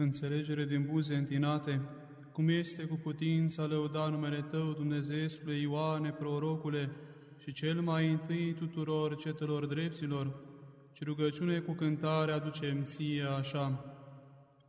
înțelegere din buze întinate, cum este cu putința lăuda numele Tău, Dumnezeescule Ioane, prorocule, și cel mai întâi tuturor cetelor dreptilor, și rugăciune cu cântare aducem Ție așa.